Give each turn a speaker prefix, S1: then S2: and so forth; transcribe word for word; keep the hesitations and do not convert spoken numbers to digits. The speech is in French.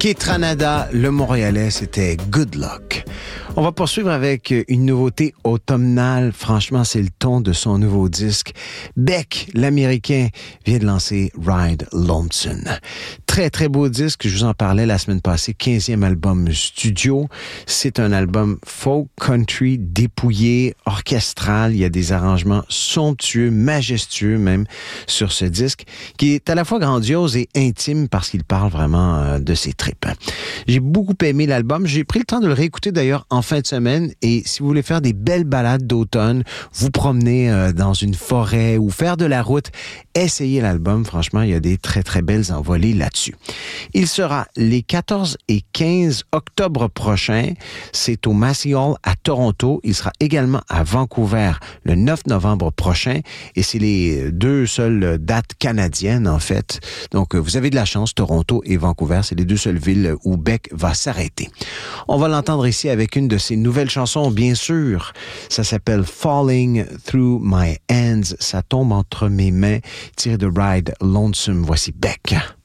S1: Ketranada, le Montréalais, c'était Good Luck. On va poursuivre avec une nouveauté automnale. Franchement, c'est le ton de son nouveau disque. Beck, l'Américain, vient de lancer Ride Lonesome. Très, très beau disque. Je vous en parlais la semaine passée. quinzième album studio. C'est un album folk country, dépouillé, orchestral. Il y a des arrangements somptueux, majestueux même sur ce disque, qui est à la fois grandiose et intime parce qu'il parle vraiment euh, de ses tripes. J'ai beaucoup aimé l'album. J'ai pris le temps de le réécouter d'ailleurs en fin de semaine. Et si vous voulez faire des belles balades d'automne, vous promener euh, dans une forêt ou faire de la route, essayez l'album. Franchement, il y a des très, très belles envolées là-dessus. Il sera les quatorze et quinze octobre prochains. C'est au Massey Hall à Toronto. Il sera également à Vancouver le neuf novembre prochain. Et c'est les deux seules dates canadiennes, en fait. Donc, vous avez de la chance. Toronto et Vancouver, c'est les deux seules villes où Beck va s'arrêter. On va l'entendre ici avec une de ses nouvelles chansons, bien sûr. Ça s'appelle Falling Through My Hands. Ça tombe entre mes mains, tiré de Ride Lonesome. Voici Beck.